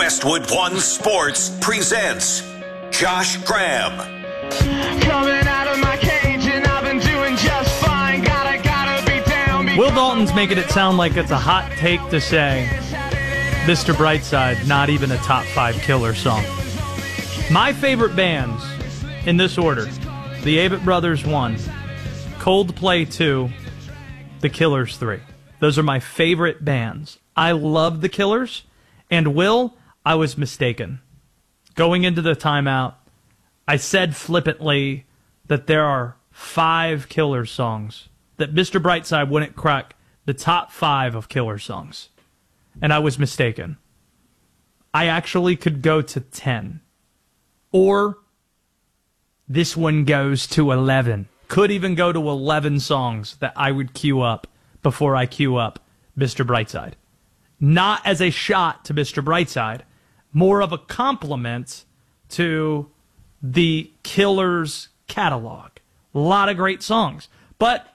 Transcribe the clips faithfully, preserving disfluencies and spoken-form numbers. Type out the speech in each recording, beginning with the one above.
Westwood One Sports presents Josh Graham. Coming out of my cage and I've been doing just fine. Gotta, gotta be down. Will Dalton's making it sound like it's a hot take to say Mister Brightside, not even a top five Killer song. My favorite bands in this order: the Avett Brothers one, Coldplay two, the Killers three. Those are my favorite bands. I love the Killers, and Will, I was mistaken. Going into the timeout, I said flippantly that there are five Killers songs, that Mister Brightside wouldn't crack the top five of Killer songs. And I was mistaken. I actually could go to ten. Or this one goes to eleven. Could even go to eleven songs that I would queue up before I queue up Mister Brightside. Not as a shot to Mister Brightside, more of a compliment to the Killers catalog. A lot of great songs. But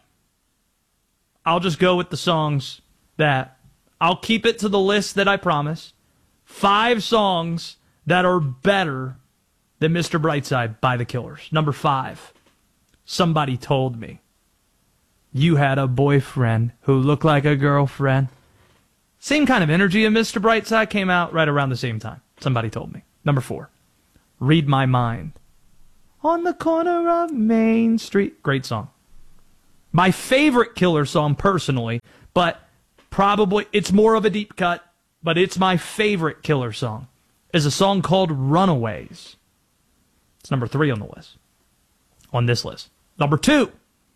I'll just go with the songs that I'll keep it to the list that I promised. Five songs that are better than Mister Brightside by the Killers. Number five, Somebody Told Me. You had a boyfriend who looked like a girlfriend. Same kind of energy in Mister Brightside, came out right around the same time. Somebody Told Me. Number four, Read My Mind. On the corner of Main Street. Great song. My favorite Killer song personally, but probably it's more of a deep cut, but it's my favorite Killer song, is a song called Runaways. It's number three on the list. On this list. Number two,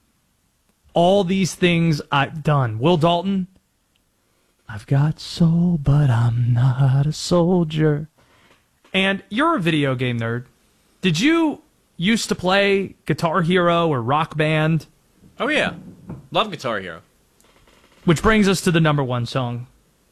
All These Things I've Done. Will Dalton. I've got soul, but I'm not a soldier. And you're a video game nerd. Did you used to play Guitar Hero or Rock Band? Oh, yeah. Love Guitar Hero. Which brings us to the number one song.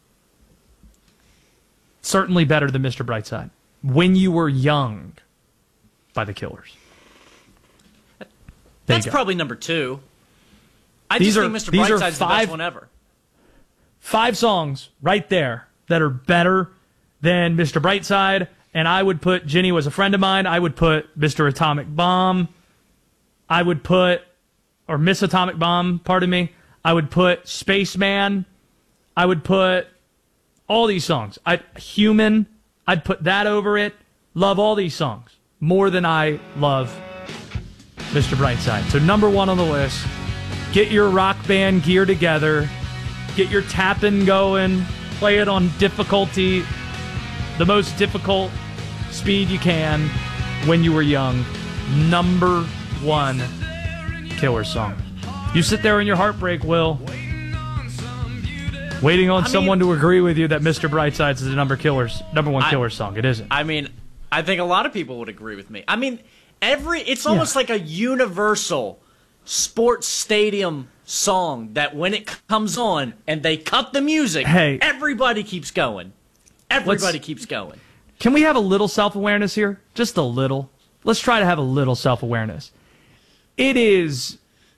Certainly better than Mister Brightside. When You Were Young by the Killers. There That's probably number two. I these just are, think Mister these Brightside's five, the best one ever. Five songs right there that are better than Mister Brightside. And I would put Jenny Was a Friend of Mine. I would put Mister Atomic Bomb. I would put, or Miss Atomic Bomb, pardon me. I would put Spaceman. I would put all these songs. I Human. I'd put that over it. Love all these songs more than I love Mister Brightside. So number one on the list. Get your Rock Band gear together. Get your tapping going. Play it on difficulty, the most difficult speed you can. When You Were Young. Number one Killer song. You sit there in your heartbreak, Will, waiting on I someone mean, to agree with you that Mister Brightside's is the number killers, number one I, Killer song. It isn't. I mean, I think a lot of people would agree with me. I mean, every it's almost yeah. like a universal sports stadium song that when it comes on and they cut the music, hey, everybody keeps going. Everybody keeps going. Can we have a little self-awareness here? Just a little. Let's try to have a little self-awareness. It is...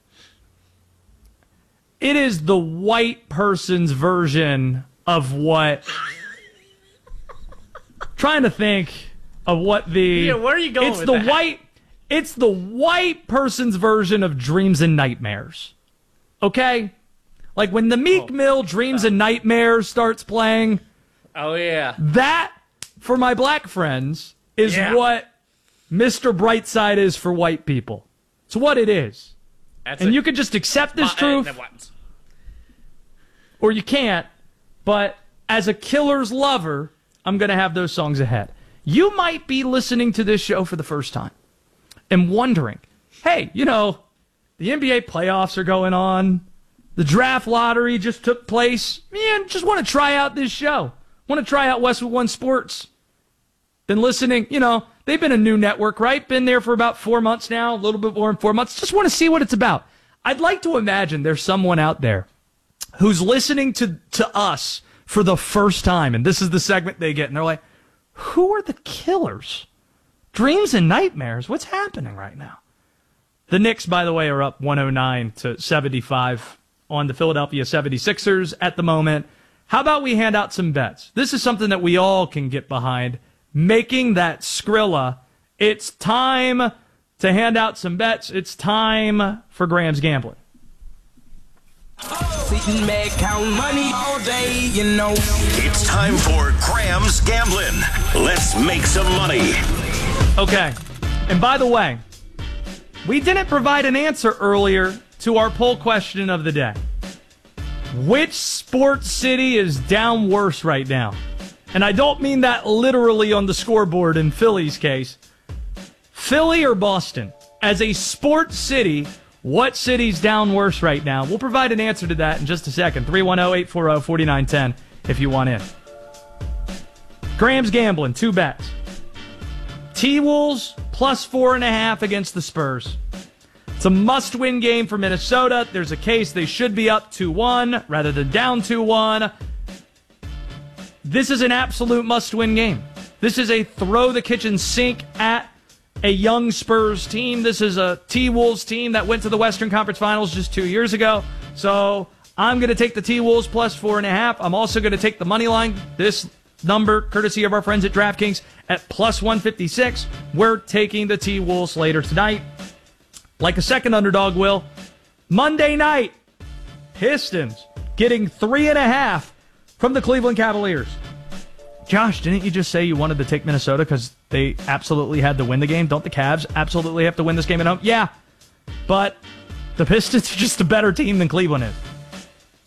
It is the white person's version of what... trying to think of what the... Yeah, where are you going it's with the that? white. It's the white person's version of Dreams and Nightmares. Okay? Like when the Meek oh, Mill Dreams uh, and Nightmares starts playing... Oh, yeah. That, for my black friends, is yeah. what Mister Brightside is for white people. It's what it is. That's and a, you can just accept this uh, truth, uh, or you can't. But as a Killers lover, I'm going to have those songs ahead. You might be listening to this show for the first time and wondering, hey, you know, the N B A playoffs are going on. The draft lottery just took place. Man, just want to try out this show. Want to try out Westwood One Sports. Been listening, you know, they've been a new network, right? Been there for about four months now, a little bit more than four months. Just want to see what it's about. I'd like to imagine there's someone out there who's listening to, to us for the first time, and this is the segment they get, and they're like, who are the Killers? Dreams and Nightmares? What's happening right now? The Knicks, by the way, are up one oh nine to seventy-five on the Philadelphia seventy-sixers at the moment. How about we hand out some bets? This is something that we all can get behind. Making that Skrilla. It's time to hand out some bets. It's time for Graham's Gambling. Sitting back, count money all day, you know. It's time for Graham's Gambling. Let's make some money. Okay. And by the way, we didn't provide an answer earlier to our poll question of the day. Which sports city is down worse right now? And I don't mean that literally on the scoreboard in Philly's case. Philly or Boston? As a sports city, what city's down worse right now? We'll provide an answer to that in just a second. three one zero, eight four zero, four nine one zero if you want in. Graham's Gambling, two bets. T-Wolves plus four and a half against the Spurs. It's a must-win game for Minnesota. There's a case they should be up two one rather than down two one. This is an absolute must-win game. This is a throw the kitchen sink at a young Spurs team. This is a T-Wolves team that went to the Western Conference Finals just two years ago. So I'm going to take the T-Wolves plus four and a half. I'm also going to take the money line. This number, courtesy of our friends at DraftKings, at plus one fifty-six. We're taking the T-Wolves later tonight. Like a second underdog will. Monday night, Pistons getting three and a half from the Cleveland Cavaliers. Josh, didn't you just say you wanted to take Minnesota because they absolutely had to win the game? Don't the Cavs absolutely have to win this game at home? Yeah, but the Pistons are just a better team than Cleveland is.